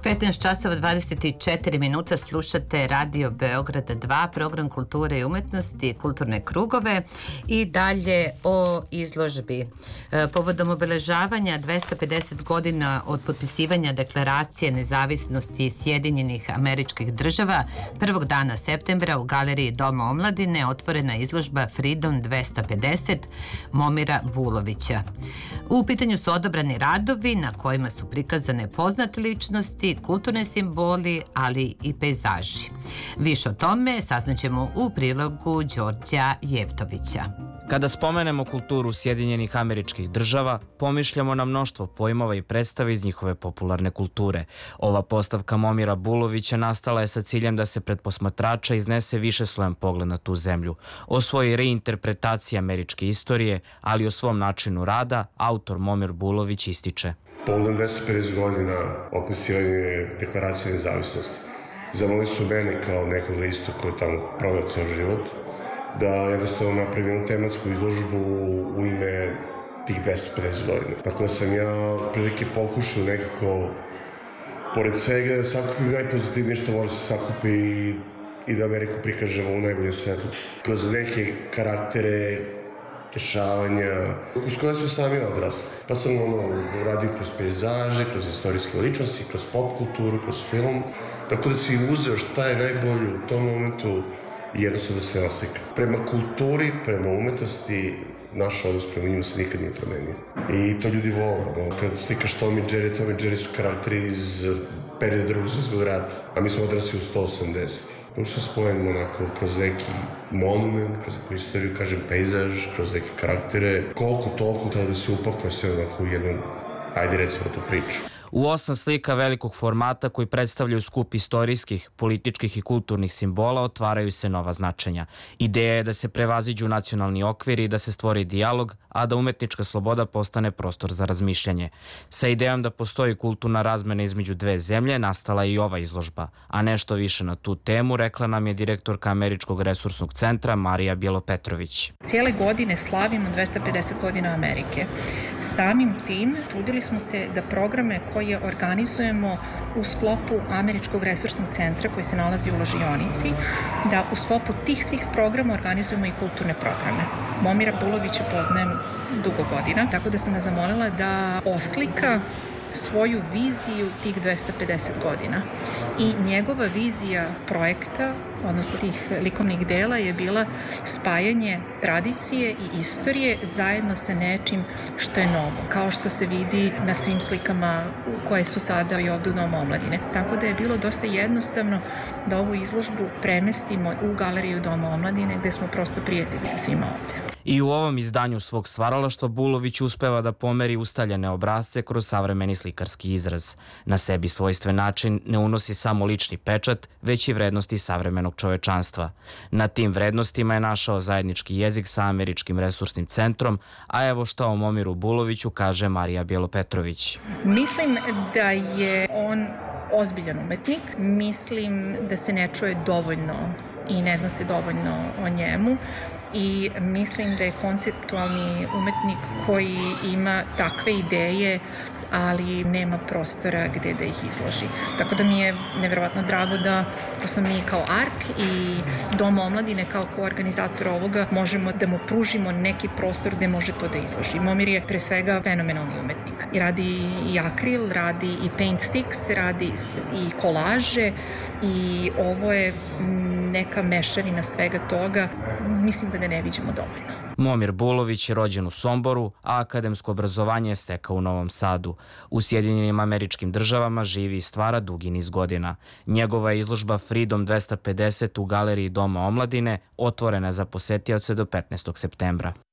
15 časova 24 minuta slušate Radio Beograd 2, program kulture i umetnosti, kulturne krugove i dalje o izložbi. Povodom obeležavanja 250 godina od potpisivanja Deklaracije nezavisnosti Sjedinjenih Američkih Država, prvog dana septembra u Galeriji Doma omladine otvorena izložba Freedom 250 Momira Bulovića. U pitanju su odabrani radovi na kojima su prikazane poznate ličnosti, kulturne simboli, ali i pejzaži. Više o tome saznaćemo u prilogu Đorđa Jevtovića. Kada spomenemo kulturu Sjedinjenih Američkih Država, pomišljamo na mnoštvo pojmova i predstava iz njihove popularne kulture. Ova postavka Momira Bulovića nastala je sa ciljem da se pred posmatrača iznese višeslojan pogled na tu zemlju. O svojoj reinterpretaciji američke istorije, ali o svom načinu rada, autor Momir Bulović ističe. Povodom 250 godina potpisivanja Deklaracije nezavisnosti. Zamolili su mene kao nekog listu koji je tamo proveo ceo život, da jednostavno napravim tematsku izložbu u ime tih 250 godina. Tako da sam ja prilike pokušao nekako, pored svega, da sakupim najpozitivnije što može se sakupi i da Ameriku prikažemo u najboljem svetlu. Kroz neke karaktere, dešavanja, uz koje smo sami odrasli. Pa sam uradio kroz pejzaže, kroz istorijske ličnosti, kroz pop kulturu, kroz film. Tako da si uzeo šta je najbolje u tom momentu i jednostavno da se oslika. Prema kulturi, prema umetnosti, naš odnos prema njima se nikad nije promenio. I to ljudi vole. Kad slikaš Tom i Jerry su karakteri iz perioda Drugog svjetskog rata, a mi smo odrasli u 180. Ušto spomenemo onako kroz neki monument, kroz neku istoriju, kažem pejzaž, kroz neke karaktere, koliko toliko da se upakuje sve onako u jednu, ajde recimo tu priču. U 8 slika velikog formata koji predstavljaju skup istorijskih, političkih i kulturnih simbola otvaraju se nova značenja. Ideja je da se prevaziđu nacionalni okviri i da se stvori dijalog, a da umetnička sloboda postane prostor za razmišljanje. Sa idejom da postoji kulturna razmena između dve zemlje nastala je i ova izložba, a nešto više na tu temu rekla nam je direktorka Američkog resursnog centra Marija Bjelopetrović. Cijele godine slavimo 250 godina Amerike. Samim tim trudili smo se da programe koje organizujemo u sklopu Američkog resursnog centra koji se nalazi u Ložionici, da u sklopu tih svih programa organizujemo i kulturne programe. Momira Bulovića poznajem dugo godina, tako da sam ga zamolila da oslika svoju viziju tih 250 godina. I njegova vizija projekta, odnosno tih likovnih dela, je bila spajanje tradicije i istorije zajedno sa nečim što je novo, kao što se vidi na svim slikama koje su sada i ovdje u Domu omladine. Tako da je bilo dosta jednostavno da ovu izložbu premestimo u Galeriju Doma omladine, gde smo prosto prijatelji sa svima ovde. I u ovom izdanju svog stvaralaštva Bulović uspeva da pomeri ustaljene obrazce kroz savremeni slikarski izraz. Na sebi svojstven način ne unosi samo lični pečat, već i vrednosti savremenog čovečanstva. Na tim vrednostima je našao zajednički jezik sa Američkim resursnim centrom, a evo šta o Momiru Buloviću kaže Marija Bjelopetrović. Mislim da je on ozbiljan umetnik. Mislim da se ne čuje dovoljno i ne zna se dovoljno o njemu. I mislim da je konceptualni umetnik koji ima takve ideje, ali nema prostora gde da ih izloži. Tako da mi je neverovatno drago da prosto mi kao ARK i Dom omladine kao koorganizator ovoga možemo da mu pružimo neki prostor gde može to da izloži. Momir je pre svega fenomenalni umetnik. I radi i akril, radi i paint sticks, radi i kolaže i ovo je neka mešavina svega toga. Mislim da ga ne viđamo dovoljno. Momir Bulović je rođen u Somboru, a akademsko obrazovanje je stekao u Novom Sadu. U Sjedinjenim Američkim Državama živi i stvara dugi niz godina. Njegova je izložba Freedom 250 u Galeriji Doma omladine otvorena za posetioce do 15. septembra.